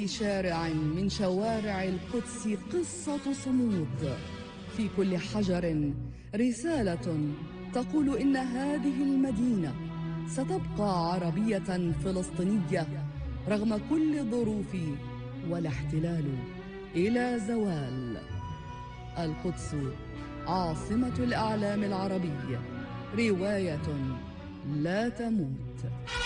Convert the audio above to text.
كل شارع من شوارع القدس قصة صمود، في كل حجر رسالة تقول إن هذه المدينة ستبقى عربية فلسطينية رغم كل الظروف والاحتلال إلى زوال. القدس عاصمة الإعلام العربي، رواية لا تموت.